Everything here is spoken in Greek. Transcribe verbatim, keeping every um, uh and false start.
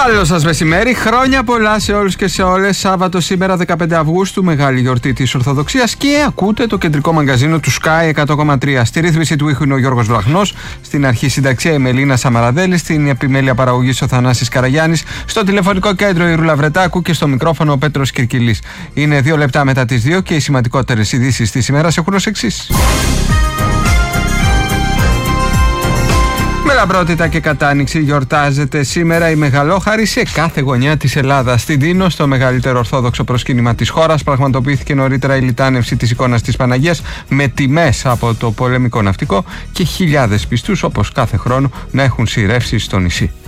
Καλό σας μεσημέρι, χρόνια πολλά σε όλους και σε όλες. Σάββατο σήμερα δεκαπέντε Αυγούστου, μεγάλη γιορτή της Ορθοδοξίας, και ακούτε το κεντρικό μαγκαζίνο του Sky εκατό κόμμα τρία. Στη ρύθμιση του ήχου είναι ο Γιώργος Βλαχνός, στην αρχή συνταξία η Μελίνα Σαμαραδέλη, στην επιμέλεια παραγωγής ο Θανάσης Καραγιάννης, στο τηλεφωνικό κέντρο η Ρούλα Βρετάκου και στο μικρόφωνο ο Πέτρος Κυρκυλής. Είναι δύο λεπτά μετά τις δύο και οι σημαντικότερες ειδήσεις της ημέρας έχουν ως εξής. Με λαμπρότητα και κατάνοιξη γιορτάζεται σήμερα η Μεγαλόχαρη σε κάθε γωνιά της Ελλάδας. Στην Τίνο, στο μεγαλύτερο ορθόδοξο προσκύνημα της χώρας, πραγματοποιήθηκε νωρίτερα η λιτάνευση της εικόνας της Παναγίας με τιμές από το πολεμικό ναυτικό και χιλιάδες πιστούς, όπως κάθε χρόνο, να έχουν σειρεύσει στο νησί.